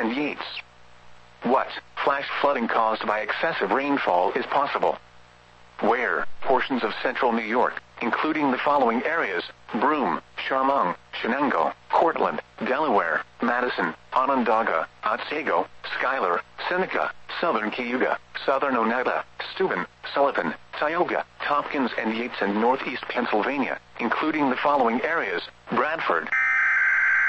and Yates. What flash flooding caused by excessive rainfall is possible? Where portions of central New York, including the following areas: Broome, Shamong, Shenango, Cortland, Delaware, Madison, Onondaga, Otsego, Schuyler, Seneca, southern Cayuga, southern Oneida, Steuben, Sullivan, Tioga, Tompkins and Yates, and northeast Pennsylvania, including the following areas: Bradford,